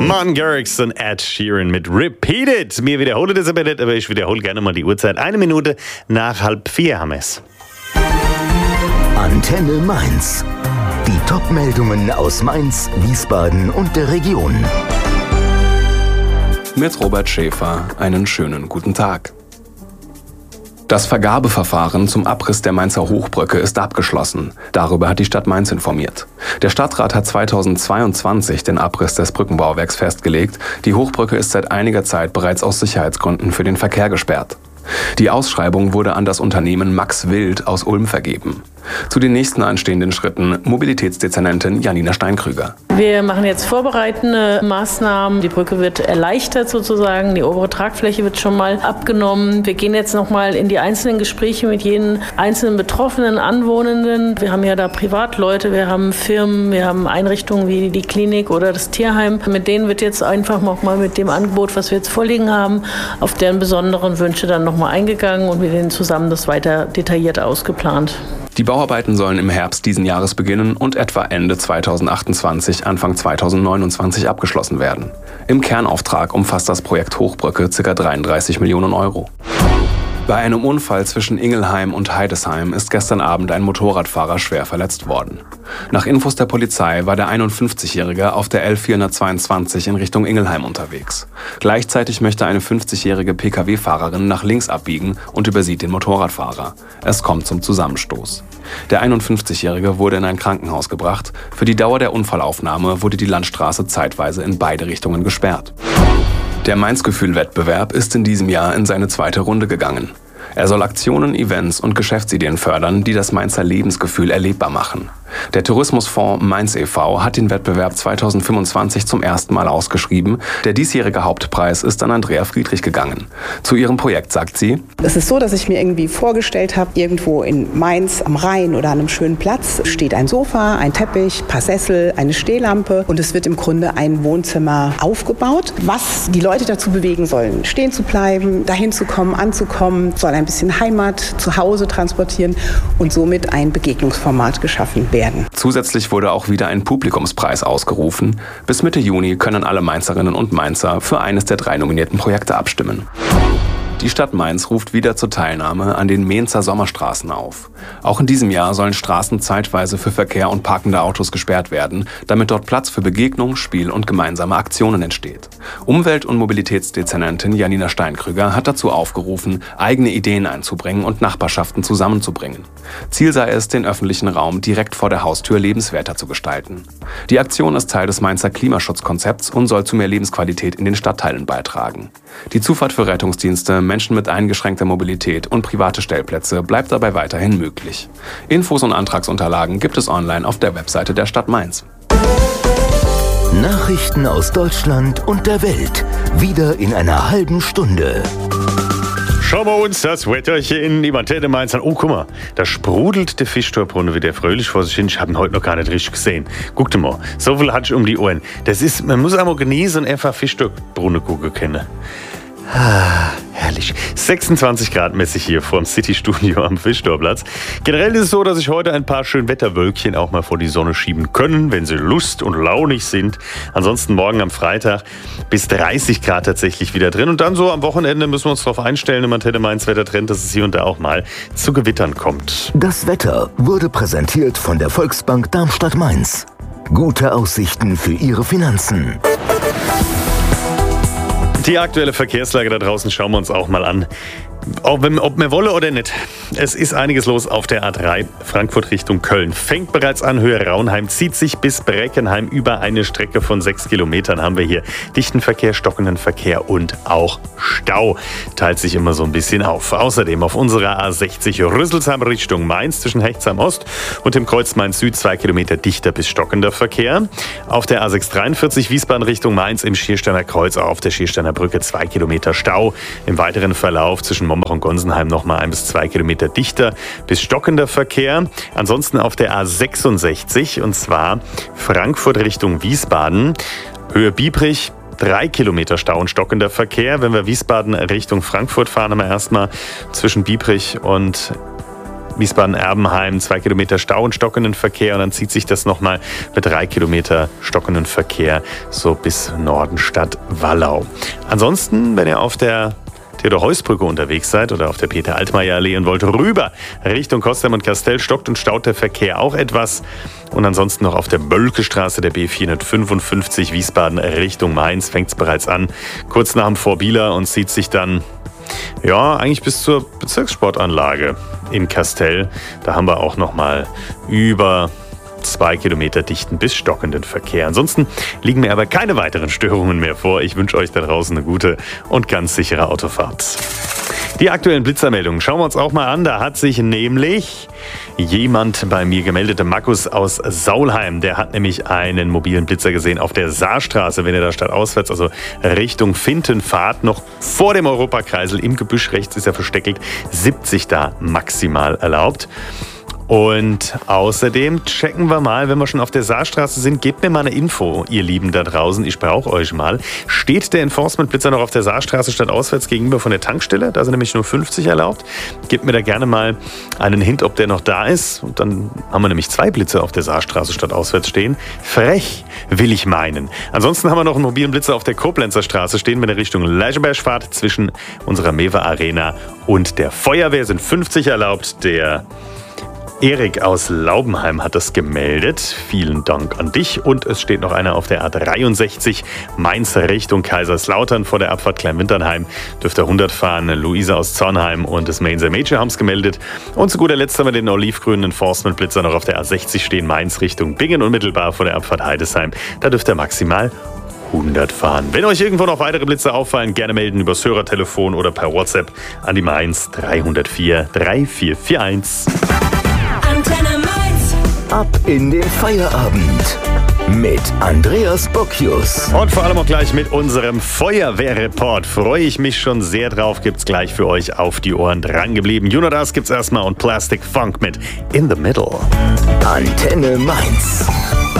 Martin Garrix und Ed Sheeran mit Repeat It. Wir wiederholen das aber nicht, aber ich wiederhole gerne mal die Uhrzeit. 1 Minute nach 3:30 haben wir es. Antenne Mainz. Die Top-Meldungen aus Mainz, Wiesbaden und der Region. Mit Robert Schäfer einen schönen guten Tag. Das Vergabeverfahren zum Abriss der Mainzer Hochbrücke ist abgeschlossen. Darüber hat die Stadt Mainz informiert. Der Stadtrat hat 2022 den Abriss des Brückenbauwerks festgelegt. Die Hochbrücke ist seit einiger Zeit bereits aus Sicherheitsgründen für den Verkehr gesperrt. Die Ausschreibung wurde an das Unternehmen Max Wild aus Ulm vergeben. Zu den nächsten anstehenden Schritten Mobilitätsdezernentin Janina Steinkrüger. Wir machen jetzt vorbereitende Maßnahmen. Die Brücke wird erleichtert sozusagen. Die obere Tragfläche wird schon mal abgenommen. Wir gehen jetzt noch mal in die einzelnen Gespräche mit jedem einzelnen betroffenen Anwohnenden. Wir haben ja da Privatleute, wir haben Firmen, wir haben Einrichtungen wie die Klinik oder das Tierheim. Mit denen wird jetzt einfach noch mal mit dem Angebot, was wir jetzt vorliegen haben, auf deren besonderen Wünsche dann noch mal eingegangen und mit denen zusammen das weiter detailliert ausgeplant. Die Bauarbeiten sollen im Herbst diesen Jahres beginnen und etwa Ende 2028, Anfang 2029 abgeschlossen werden. Im Kernauftrag umfasst das Projekt Hochbrücke ca. 33 Millionen Euro. Bei einem Unfall zwischen Ingelheim und Heidesheim ist gestern Abend ein Motorradfahrer schwer verletzt worden. Nach Infos der Polizei war der 51-Jährige auf der L422 in Richtung Ingelheim unterwegs. Gleichzeitig möchte eine 50-jährige Pkw-Fahrerin nach links abbiegen und übersieht den Motorradfahrer. Es kommt zum Zusammenstoß. Der 51-Jährige wurde in ein Krankenhaus gebracht. Für die Dauer der Unfallaufnahme wurde die Landstraße zeitweise in beide Richtungen gesperrt. Der Mainz-Gefühl-Wettbewerb ist in diesem Jahr in seine zweite Runde gegangen. Er soll Aktionen, Events und Geschäftsideen fördern, die das Mainzer Lebensgefühl erlebbar machen. Der Tourismusfonds Mainz e.V. hat den Wettbewerb 2025 zum ersten Mal ausgeschrieben. Der diesjährige Hauptpreis ist an Andrea Friedrich gegangen. Zu ihrem Projekt sagt sie: Es ist so, dass ich mir irgendwie vorgestellt habe, irgendwo in Mainz am Rhein oder an einem schönen Platz steht ein Sofa, ein Teppich, ein paar Sessel, eine Stehlampe und es wird im Grunde ein Wohnzimmer aufgebaut, was die Leute dazu bewegen sollen, stehen zu bleiben, dahin zu kommen, anzukommen, soll ein bisschen Heimat zu Hause transportieren und somit ein Begegnungsformat geschaffen werden. Zusätzlich wurde auch wieder ein Publikumspreis ausgerufen. Bis Mitte Juni können alle Mainzerinnen und Mainzer für eines der 3 nominierten Projekte abstimmen. Die Stadt Mainz ruft wieder zur Teilnahme an den Mainzer Sommerstraßen auf. Auch in diesem Jahr sollen Straßen zeitweise für Verkehr und parkende Autos gesperrt werden, damit dort Platz für Begegnung, Spiel und gemeinsame Aktionen entsteht. Umwelt- und Mobilitätsdezernentin Janina Steinkrüger hat dazu aufgerufen, eigene Ideen einzubringen und Nachbarschaften zusammenzubringen. Ziel sei es, den öffentlichen Raum direkt vor der Haustür lebenswerter zu gestalten. Die Aktion ist Teil des Mainzer Klimaschutzkonzepts und soll zu mehr Lebensqualität in den Stadtteilen beitragen. Die Zufahrt für Rettungsdienste, Menschen mit eingeschränkter Mobilität und private Stellplätze bleibt dabei weiterhin möglich. Infos und Antragsunterlagen gibt es online auf der Webseite der Stadt Mainz. Nachrichten aus Deutschland und der Welt. Wieder in einer halben Stunde. Schauen wir uns das Wetterchen in Antenne Mainz an. Oh, guck mal, da sprudelt der Fischtorbrunnen wieder fröhlich vor sich hin. Ich habe ihn heute noch gar nicht richtig gesehen. Guckt mal, so viel hatte ich um die Ohren. Man muss einmal genießen und einfach Fischtorbrunnen gucken können. Herrlich. 26 Grad mäßig hier vor dem City-Studio am Fischtorplatz. Generell ist es so, dass sich heute ein paar Schönwetterwölkchen auch mal vor die Sonne schieben können, wenn sie lust- und launig sind. Ansonsten morgen am Freitag bis 30 Grad tatsächlich wieder drin. Und dann so am Wochenende müssen wir uns darauf einstellen im Antenne Mainz Wettertrend, dass es hier und da auch mal zu Gewittern kommt. Das Wetter wurde präsentiert von der Volksbank Darmstadt-Mainz. Gute Aussichten für Ihre Finanzen. Die aktuelle Verkehrslage da draußen schauen wir uns auch mal an. Ob wir wolle oder nicht. Es ist einiges los auf der A3 Frankfurt Richtung Köln. Fängt bereits an, Höhe Raunheim, zieht sich bis Breckenheim über eine Strecke von 6 Kilometern. Haben wir hier dichten Verkehr, stockenden Verkehr und auch Stau. Teilt sich immer so ein bisschen auf. Außerdem auf unserer A60 Rüsselsheim Richtung Mainz zwischen Hechtsheim Ost und dem Kreuz Mainz Süd 2 Kilometer dichter bis stockender Verkehr. Auf der A643 Wiesbaden Richtung Mainz im Schiersteiner Kreuz, auch auf der Schiersteiner Brücke 2 Kilometer Stau. Im weiteren Verlauf zwischen Mombach und Gonsenheim nochmal 1 bis 2 Kilometer dichter bis stockender Verkehr. Ansonsten auf der A66 und zwar Frankfurt Richtung Wiesbaden, Höhe Biebrich, 3 Kilometer Stau und stockender Verkehr. Wenn wir Wiesbaden Richtung Frankfurt fahren, haben wir erstmal zwischen Biebrich und Wiesbaden-Erbenheim 2 Kilometer Stau und stockenden Verkehr und dann zieht sich das nochmal mit 3 Kilometer stockenden Verkehr so bis Nordenstadt Wallau. Ansonsten, wenn ihr auf der Theodor-Heuss-Brücke unterwegs seid oder auf der Peter-Altmaier-Allee und wollt rüber Richtung Kostheim und Kastel, stockt und staut der Verkehr auch etwas. Und ansonsten noch auf der Bölke-Straße der B455 Wiesbaden Richtung Mainz fängt es bereits an, kurz nach dem Vorbieler und zieht sich dann eigentlich bis zur Bezirkssportanlage in Kastel. Da haben wir auch nochmal über 2 Kilometer dichten bis stockenden Verkehr. Ansonsten liegen mir aber keine weiteren Störungen mehr vor. Ich wünsche euch da draußen eine gute und ganz sichere Autofahrt. Die aktuellen Blitzermeldungen schauen wir uns auch mal an. Da hat sich nämlich jemand bei mir gemeldet, der Markus aus Saulheim. Der hat nämlich einen mobilen Blitzer gesehen auf der Saarstraße, wenn er da stadtauswärts, also Richtung Finten fahrt, noch vor dem Europakreisel im Gebüsch rechts ist er versteckelt, 70 da maximal erlaubt. Und außerdem checken wir mal, wenn wir schon auf der Saarstraße sind, gebt mir mal eine Info, ihr Lieben da draußen, ich brauche euch mal. Steht der Enforcement-Blitzer noch auf der Saarstraße stadtauswärts gegenüber von der Tankstelle? Da sind nämlich nur 50 erlaubt. Gebt mir da gerne mal einen Hint, ob der noch da ist. Und dann haben wir nämlich 2 Blitzer auf der Saarstraße stadtauswärts stehen. Frech, will ich meinen. Ansonsten haben wir noch einen mobilen Blitzer auf der Koblenzer Straße stehen, wenn ihr Richtung Leischeberg fahrt. Zwischen unserer Mewe Arena und der Feuerwehr sind 50 erlaubt. Der Erik aus Laubenheim hat das gemeldet. Vielen Dank an dich. Und es steht noch einer auf der A63 Mainz Richtung Kaiserslautern vor der Abfahrt Kleinwinternheim. Dürfte 100 fahren. Luisa aus Zornheim und das Mainzer Mädchen haben es gemeldet. Und zu guter Letzt haben wir den olivgrünen Enforcement-Blitzer noch auf der A60 stehen. Mainz Richtung Bingen unmittelbar vor der Abfahrt Heidesheim. Da dürfte er maximal 100 fahren. Wenn euch irgendwo noch weitere Blitze auffallen, gerne melden übers Hörertelefon oder per WhatsApp an die Mainz 304 3441. Antenne Mainz. Ab in den Feierabend mit Andreas Bocchius. Und vor allem auch gleich mit unserem Feuerwehrreport. Freue ich mich schon sehr drauf. Gibt's gleich für euch auf die Ohren drangeblieben. Jonas gibt's erstmal und Plastic Funk mit In the Middle. Antenne Mainz.